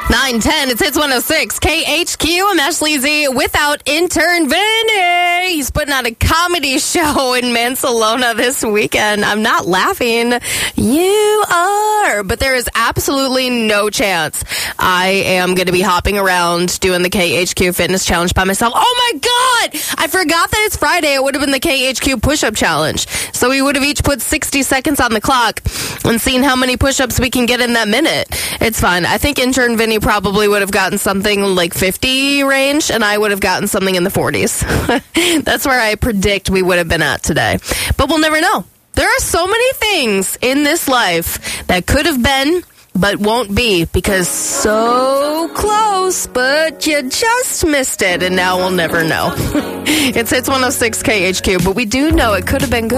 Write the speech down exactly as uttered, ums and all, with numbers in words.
nine ten, it's Hits one oh six, K H Q. I'm Ashley Z without intern Vinny. He's putting on a comedy show in Mansalona this weekend. I'm not laughing. You are. But there is absolutely no chance I am going to be hopping around doing the K H Q Fitness Challenge by myself. Oh my God! I forgot that it's Friday. It would have been the K H Q Push-Up Challenge. So we would have each put sixty seconds on the clock and seen how many push-ups we can get in that minute. It's fine. I think intern Vinny probably would have gotten something like fifty range, and I would have gotten something in the forties. That's where I predict we would have been at today. But we'll never know. There are so many things in this life that could have been, but won't be, because so close, but you just missed it, and now we'll never know. It's Hits one oh six K H Q, but we do know it could have been good.